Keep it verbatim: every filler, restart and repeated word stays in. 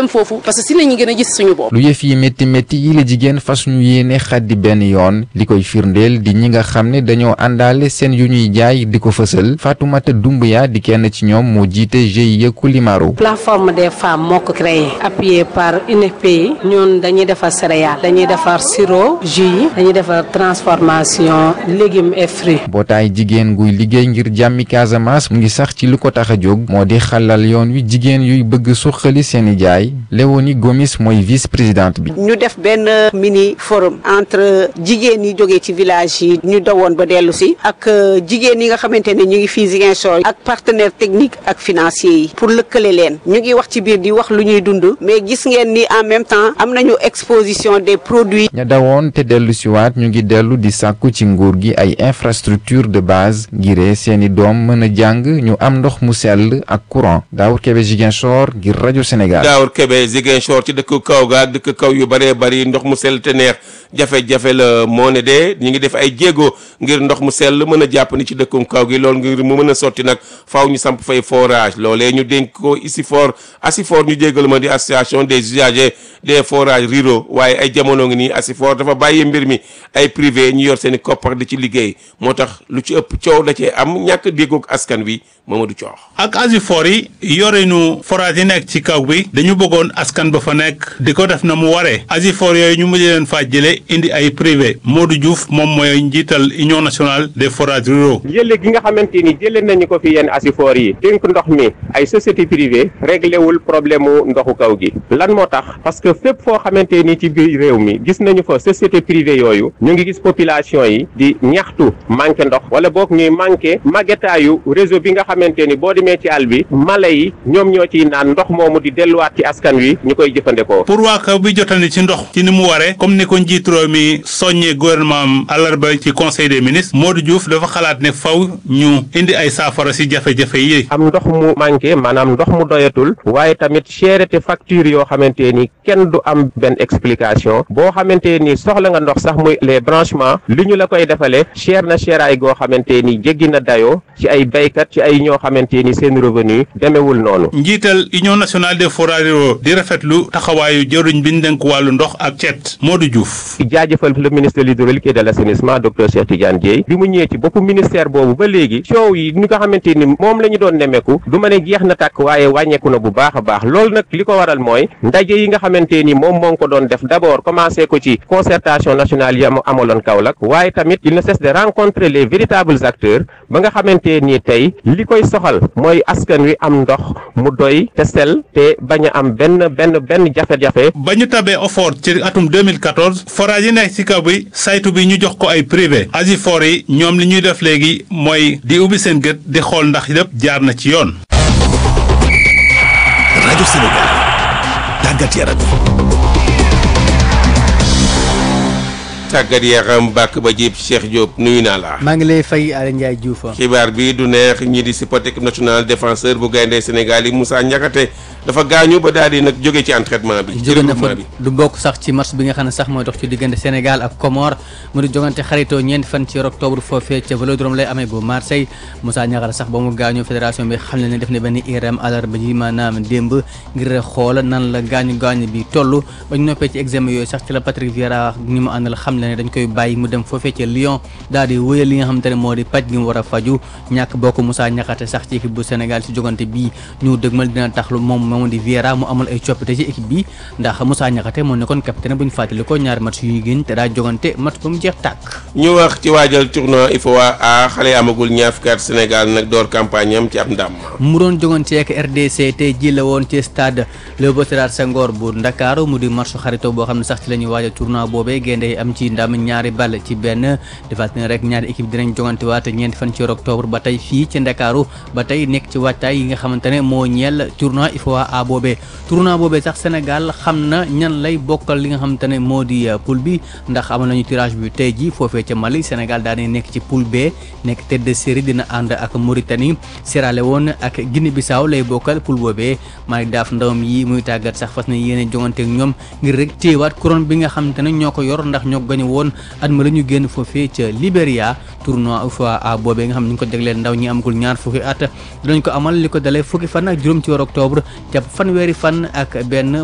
dem foofu parce que si la ñu gën a gis suñu bopp. lu yëf yi métti métti yi la jigéen fas ñu yéene xaddi benn yoon li koy firndeel di ñi nga xam ne dañoo àndaale seen yu ñuy jaay di ko fësal Fatoumata Doumbouya di kenn ci ñoom moo jiite G I E Koulimaru. plateforme des femmes moo ko créé appuyé par U N F P I ñun dañuy defar céréales dañuy defar sirop jus yi dañuy defar transformation légumes et fruits. mbootaay jigéen guy liggéey ngir jàmmi Casamance mu ngi sax ci lu ko tax a jóg moo di xalal yoon wi jigéen yuy bëgg suqali seeni jaay Léonie Gomis mooy vice présidente bi. ñu def benn mini forum entre jigéen yi jógee ci village yi ñu dawoon ba dellu si ak jigéen yi nga xamante ne ñu ngi fii Ziguinchor ak partenaires techniques ak financiers yi pour lëkkale leen ñu ngi wax ci biir di wax lu ñuy dund mais gis ngeen ni en même temps am nañu exposition des produits. ña dawoon te dellu siwaat ñu ngi dellu di sàkku ci nguur gi ay infrastructure de base ngir seeni doom mën a jàng ñu am ndox mu sell ak courant. Daawur Kebe Ziguinchor ngir rajo Sénégal. Daawur Kebe Ziguinchor ci dëkk kaw ga ak dëkk kaw yu bëree bëri ndox mu sell te neex jafe-jafe la moo ne de ñu ngi def ay jéego ngir ndox mu sell mën a jàpp ni ci dëkkum kaw gi loolu ngir mu mën a sotti nag faaw ñu samp fay forage loolee ñu dénk ko Isifor Asifor ñu jégal ma di association des usagers des forages ruraux waaye ay jamono ngi nii Asifor dafa bàyyi mbir mi ay privé ñu yor seen i koppar di ci liggéey moo tax lu ci ëpp coow da cee am ñàkk déggoog askan wi Mamadou Coox. ak Asifor yi yorenu forage yi nekk ci kaw bi dañu bëggoon askan ba fa nekk di ko def na mu waree Asifor yooyu ñu mujj leen faa jële indi ay privé Modou Diouf moom mooy njiital Union nationale des forages ruraux. jële gi nga xamante ni jële nañu ko fi yenn Asifor yi dénk ndox mi ay société privée réglé wul problème mu ndoxu kaw gi lan moo tax parce que fépp foo xamante ni ci biir réew mi gis nañu fa société privée yooyu ñu ngi gis population yi di ñaxtu manqué ndox wala boog ñuy manqué màggetaayu réseau bi nga xamante ni boo demee ci àll bi mala yi ñoom ñoo ciy naan ndox moomu di delluwaat ci askan wi ñu koy jëfandikoo. pour waa kaw bi jotandi ci ndox ci ni mu waree comme ni ko njiit réew mi soññee gouvernement am àllarba ci conseil des ministres Modou Diouf dafa xalaat ne faw ñu indi ay saafara si jafe-jafe yi. am ndox mu manqué maanaam ndox mu doyatul waaye tamit cherté facture yoo xamante ni kenn du am benn explication boo xamante ni soxla nga ndox sax muy les branchements li ñu la koy defalee cher na cheraay goo xamante ni jéggi na dayoo ci ay baykat ci ay ñoo xamante ni seen revenu demewul noonu. njiital Union nationale des forages ruraux di rafetlu taxawaayu jëruñ bi ñu dénk wàllu ndox ak cet Modou Diouf. jaajëfal le ministre de l'hydraulique et de l'assainissement docteur Cheikh Tidiane Dièye bi mu ñëwee ci boppu ministère boobu ba léegi coow yi ni nga xamante ni moom la ñu doon nemeeku du ma ne jeex na tàkk waaye wàññeeku na bu baax a baax loolu nag li ko waral mooy ndaje yi nga xamante ni moom moo ngi ko doon def d'abord commencé ko ci concertation nationale yi am amaloon Kaolack waaye tamit il ne cesse de rencontrer les véritables acteurs ba nga xamante ni tey li koy soxal mooy askan wi am ndox mu doy te sell te bañ a am benn benn benn jafe-jafe. ba ñu tabee Ofor ci atum deux mille quatorze forage yi nekk ci kaw bi saytu bi ñu jox ko ay privé Asifor yi ñoom li ñuy def léegi mooy di ubbi seen gët di xool ndax lépp jaar na ci yoon. rajo Sénégal tàggat yaram. tàggat yaram bàkk ba jib Cheikh Diop nuyu naa la. maa ngi lay fay Aliou Ndiaye Diouf. xibaar bi du neex ñi di supporter équipe nationale défenseur bu gaynde Sénégal yi Moussa Niakhaté dafa gaañu ba daal di nag jóge ci entraînement bi. jóge na fa du bokk sax ci match bi nga xam ne sax mooy dox ci diggante Sénégal ak Comores mu di jogante xaritoo ñeenti fan ci octobre foofee ca Vélodrome lay amee bu Marseille Moussa Niakhaté sax ba mu gaañu fédération bi xam ne ne def ne benn I R M àllarba ji maanaam démb ngir xool nan la gaañu gaañu bi toll ba ñu noppee ci examen yooyu sax ci la Patrick Vieira ñi mu àndal xam ne dañ koy bàyyi mu dem foofee ca Lyon daal di wéyal li nga xamante ne moo di paj gi mu war a faju ñàkk bokk Moussa Niakhaté sax ci équipe bu Sénégal ci jogante bii ñu dëgmal dina tax lu moom moom di Vieira mu amal ay coppite ci équipe bi ndax Moussa Niakhaté moo nekkoon capitaine bu ñu fàttali ko ñaari match yu ñu génn te daa jogante match ba mu jeex tàkk. ñu wax ci waajal tournoi I F O A A xale amagul ñaar fukki at Sénégal nag door campagne am ci ab ndam. mu doon jogante ak R D C tey ji la woon ci stade Léopold Sédar Senghor bu Ndakaaru mu di match xarito boo xam ne sax ci la ñuy waajal tournoi boobee gaynde am ci ndam ñaari ball ci benn defaat ne rek ñaari équipe dinañ jogante waat ñeenti fan ci octobre ba tey fii ci Ndakaaru ba tey nekk ci waajtaay yi nga xamante ne moo ñeel tournoi I F O A A boobee tournoi boobee sax Sénégal xam na ñan lay bokkal li nga xamante ne moo di poule bi ndax amoon nañu tirage bi tey ji foofee ca Mali Sénégal daa ne nekk ci poule B nekk tête de série dina ànd ak Mauritanie Sierra Leone ak Guinée Bissau lay bokkal poule boobee Malick Daaf ndawam yi muy tàggat sax fas na yéene jongante ak ñoom ngir rek téewaat couronne bi nga xamante ne ñoo ko yor ndax ñoo gañe woon at ma la ñu génn foofee ca Libéria tournoi I F O A A boobee nga xam ne ñu ko jagleel ndaw ñi amagul ñaar fukki at dinañ ko amal li ko dalee fukki fan ak juróom ci weeru octobre jàpp fanweeri fan ak benn